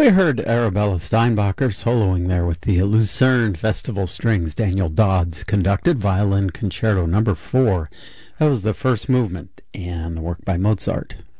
We heard Arabella Steinbacher soloing there with the Lucerne Festival Strings. Daniel Dodds conducted Violin Concerto No. 4. That was the first movement, and the work by Mozart.